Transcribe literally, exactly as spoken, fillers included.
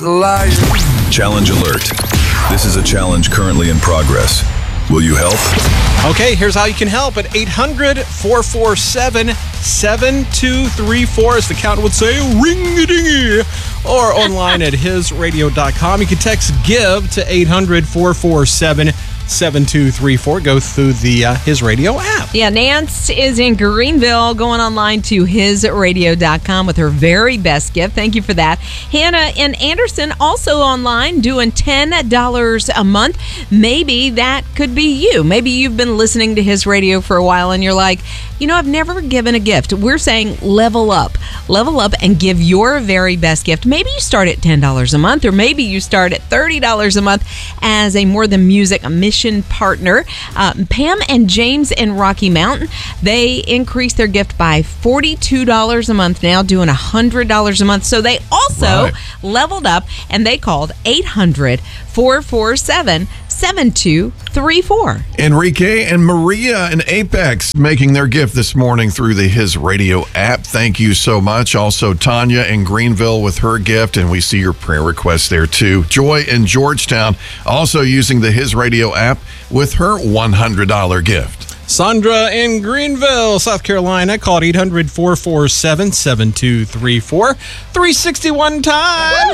Liar. Challenge alert. This is a challenge currently in progress. Will you help? Okay, here's how you can help at eight hundred, four four seven, seven two three four, as the count would say, ring-a-dingy, or online at his radio dot com. You can text GIVE to eight hundred, four four seven, seven two three four. Go through the uh, His Radio app. Yeah, Nance is in Greenville, going online to his radio dot com with her very best gift. Thank you for that. Hannah in Anderson, also online, doing ten dollars a month. Maybe that could be you. Maybe you've been listening to His Radio for a while and you're like, you know, I've never given a gift. We're saying level up. Level up and give your very best gift. Maybe you start at ten dollars a month, or maybe you start at thirty dollars a month as a More Than Music mission partner. Um, Pam and James in Rocky Mountain, they increased their gift by forty-two dollars a month, now doing one hundred dollars a month. So they also Right. leveled up, and they called eight hundred, four four seven, seven two three four. Enrique and Maria in Apex making their gift this morning through the His Radio app. Thank you so much. Also, Tanya in Greenville with her gift, and we see your prayer requests there too. Joy in Georgetown also using the His Radio app with her one hundred dollars gift. Sandra in Greenville, South Carolina, called eight hundred, four four seven, seven two three four. three sixty-one time.